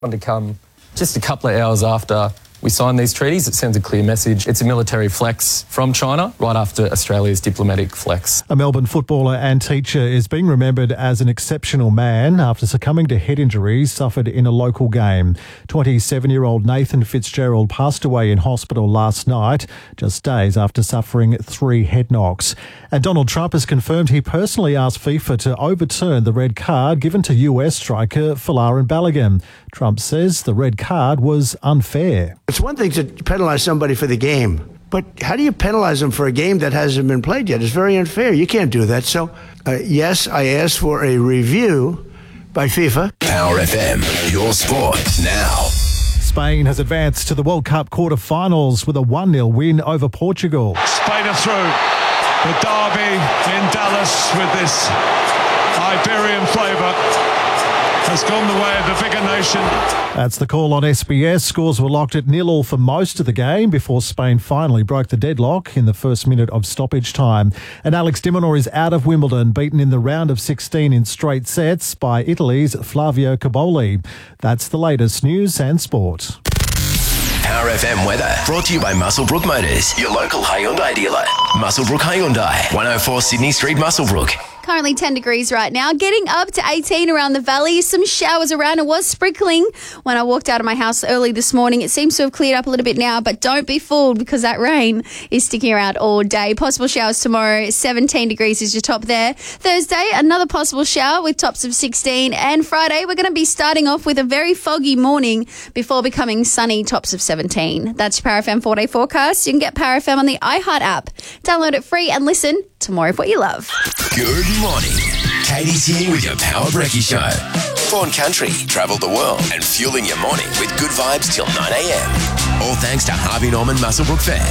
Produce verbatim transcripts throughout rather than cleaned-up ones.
to come just a couple of hours after we signed these treaties. It sends a clear message. It's a military flex from China right after Australia's diplomatic flex. A Melbourne footballer and teacher is being remembered as an exceptional man after succumbing to head injuries suffered in a local game. twenty-seven-year-old Nathan Fitzgerald passed away in hospital last night, just days after suffering three head knocks. And Donald Trump has confirmed he personally asked FIFA to overturn the red card given to U S striker Folarin Balogun. Trump says the red card was unfair. It's one thing to penalize somebody for the game, but how do you penalize them for a game that hasn't been played yet? It's very unfair. You can't do that. So, uh, yes, I asked for a review by FIFA. Power F M, your sport now. Spain has advanced to the World Cup quarter-finals with a one nil win over Portugal. Spain are through. The derby in Dallas with this Iberian flavour has gone the way of the bigger nation. That's the call on S B S. Scores were locked at nil all for most of the game before Spain finally broke the deadlock in the first minute of stoppage time. And Alex de Minaur is out of Wimbledon, beaten in the round of sixteen in straight sets by Italy's Flavio Cobolli. That's the latest news and sport. Power F M weather brought to you by Muswellbrook Motors, your local Hyundai dealer. Muswellbrook Hyundai, one oh four Sydney Street, Muswellbrook. Currently ten degrees right now, getting up to eighteen around the valley. Some showers around. It was sprinkling when I walked out of my house early this morning. It seems to have cleared up a little bit now, but don't be fooled because that rain is sticking around all day. Possible showers tomorrow. seventeen degrees is your top there. Thursday, another possible shower with tops of sixteen. And Friday, we're going to be starting off with a very foggy morning before becoming sunny, tops of seventeen. That's your Power F M four-day forecast. You can get Power F M on the iHeart app. Download it free and listen to more of what you love. Good morning. Katie's here with your Power Brekkie Show. Born country, travel the world, and fueling your morning with good vibes till nine a.m. All thanks to Harvey Norman Muswellbrook Fair.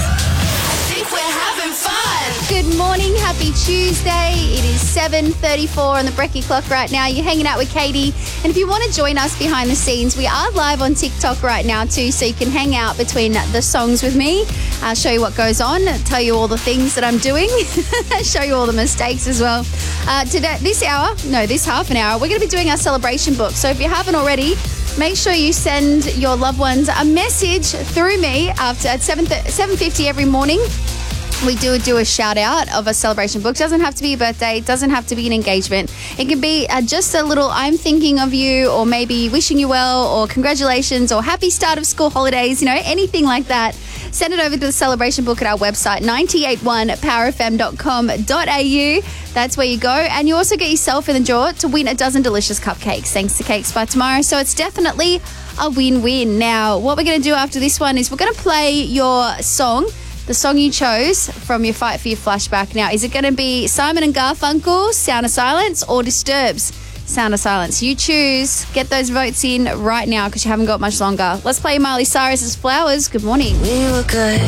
I think we're having fun. Good morning. Happy Tuesday. It is seven thirty-four on the Brekkie clock right now. You're hanging out with Katie. And if you want to join us behind the scenes, we are live on TikTok right now too, so you can hang out between the songs with me. I'll show you what goes on, tell you all the things that I'm doing, show you all the mistakes as well. Uh, today, this hour, no, this half an hour, we're going to be doing our celebration book. So if you haven't already, make sure you send your loved ones a message through me after at seven fifty every morning. We do do a shout out of a celebration book. Doesn't have to be a birthday. It doesn't have to be an engagement. It can be uh, just a little I'm thinking of you, or maybe wishing you well, or congratulations, or happy start of school holidays, you know, anything like that. Send it over to the celebration book at our website, nine eight one power f m dot com dot a u. That's where you go. And you also get yourself in the draw to win a dozen delicious cupcakes thanks to Cakes by Tomorrow. So it's definitely a win-win. Now, what we're going to do after this one is we're going to play your song, the song you chose from your Fight for Your flashback. Now, is it going to be Simon and Garfunkel, Sound of Silence, or Disturbs, Sound of Silence? You choose. Get those votes in right now because you haven't got much longer. Let's play Miley Cyrus's Flowers. Good morning. We were good.